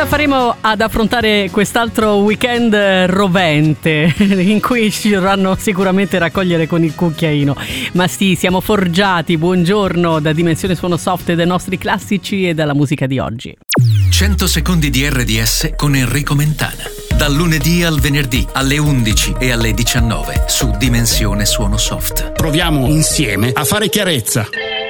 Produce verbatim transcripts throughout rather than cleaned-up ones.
la faremo ad affrontare quest'altro weekend rovente in cui ci dovranno sicuramente raccogliere con il cucchiaino. Ma sì, siamo forgiati. Buongiorno da Dimensione Suono Soft, dai nostri classici e dalla musica di oggi. cento secondi di R D S con Enrico Mentana. Dal lunedì al venerdì alle undici e alle diciannove su Dimensione Suono Soft. Proviamo insieme a fare chiarezza.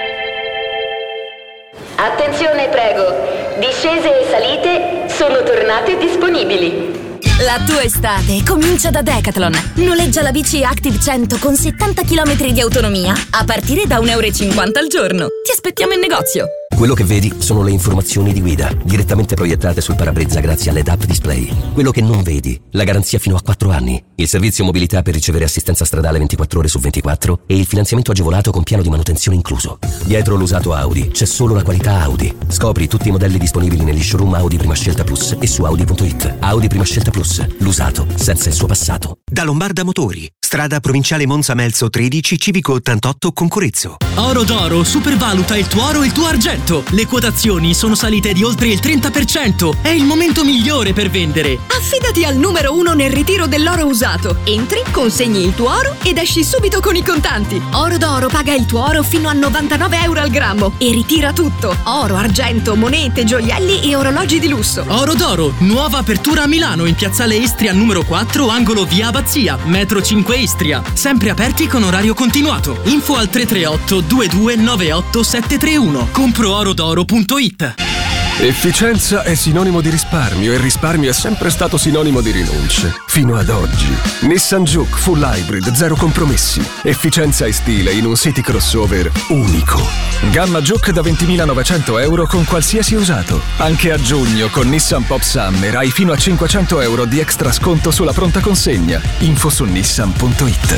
Attenzione, prego. Discese e salite sono tornate disponibili. La tua estate comincia da Decathlon. Noleggia la bici Active cento con settanta chilometri di autonomia a partire da un euro e cinquanta al giorno. Ti aspettiamo in negozio. Quello che vedi sono le informazioni di guida, direttamente proiettate sul parabrezza grazie all'E D A P Display. Quello che non vedi, la garanzia fino a quattro anni, il servizio mobilità per ricevere assistenza stradale ventiquattro ore su ventiquattro e il finanziamento agevolato con piano di manutenzione incluso. Dietro l'usato Audi c'è solo la qualità Audi. Scopri tutti i modelli disponibili negli showroom Audi Prima Scelta Plus e su Audi punto it. Audi Prima Scelta Plus, l'usato senza il suo passato. Da Lombarda Motori, strada provinciale Monza Melzo tredici, civico ottantotto Concorrezzo. Oro d'Oro supervaluta il tuo oro e il tuo argento. Le quotazioni sono salite di oltre il trenta per cento. È il momento migliore per vendere. Affidati al numero uno nel ritiro dell'oro usato. Entri, consegni il tuo oro ed esci subito con i contanti. Oro d'Oro paga il tuo oro fino a novantanove euro al grammo e ritira tutto. Oro, argento, monete, gioielli e orologi di lusso. Oro d'Oro, nuova apertura a Milano in piazzale Istria numero quattro, angolo via Abbazia, metro cinque Istria. Sempre aperti con orario continuato. Info al tre tre otto due due nove otto sette tre uno. Compro oro d'oro punto it. Efficienza è sinonimo di risparmio e risparmio è sempre stato sinonimo di rinunce. Fino ad oggi. Nissan Juke Full Hybrid, zero compromessi. Efficienza e stile in un city crossover unico. Gamma Juke da ventimilanovecento euro con qualsiasi usato. Anche a giugno con Nissan Pop Summer hai fino a cinquecento euro di extra sconto sulla pronta consegna. Info su nissan punto it.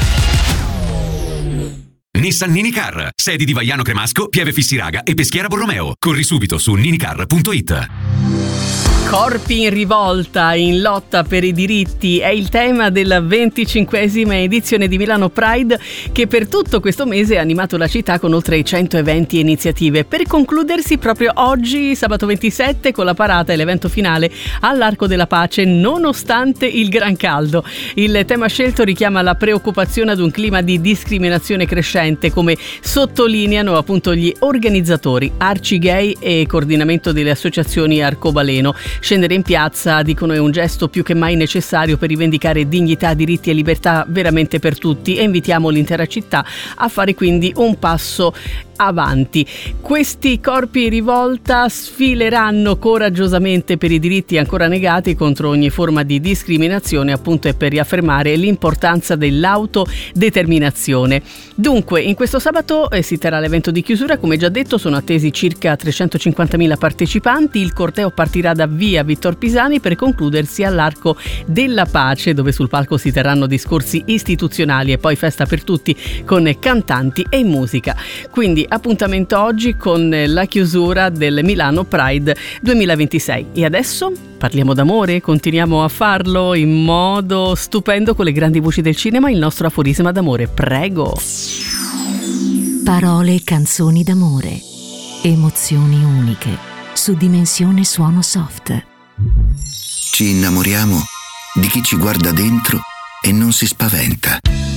Nissan Ninicar, sedi di Vaiano Cremasco, Pieve Fissiraga e Peschiera Borromeo. Corri subito su ninicar punto it. Corpi in rivolta, in lotta per i diritti è il tema della venticinquesima edizione di Milano Pride, che per tutto questo mese ha animato la città con oltre cento eventi e iniziative, per concludersi proprio oggi, sabato ventisette, con la parata e l'evento finale all'Arco della Pace, nonostante il gran caldo. Il tema scelto richiama la preoccupazione ad un clima di discriminazione crescente, come sottolineano appunto gli organizzatori Arci Gay e coordinamento delle associazioni Arcobaleno. Scendere in piazza, dicono, è un gesto più che mai necessario per rivendicare dignità, diritti e libertà veramente per tutti, e invitiamo l'intera città a fare quindi un passo avanti. Questi corpi in rivolta sfileranno coraggiosamente per i diritti ancora negati, contro ogni forma di discriminazione, appunto, e per riaffermare l'importanza dell'autodeterminazione. Dunque, in questo sabato eh, si terrà l'evento di chiusura, come già detto, sono attesi circa trecentocinquantamila partecipanti. Il corteo partirà da via Vittor Pisani per concludersi all'Arco della Pace, dove sul palco si terranno discorsi istituzionali e poi festa per tutti con cantanti e musica. Quindi appuntamento oggi con la chiusura del Milano Pride duemilaventisei. E adesso parliamo d'amore, continuiamo a farlo in modo stupendo con le grandi voci del cinema, il nostro aforisma d'amore. Prego. Parole e canzoni d'amore, emozioni uniche, su Dimensione Suono Soft. Ci innamoriamo di chi ci guarda dentro e non si spaventa,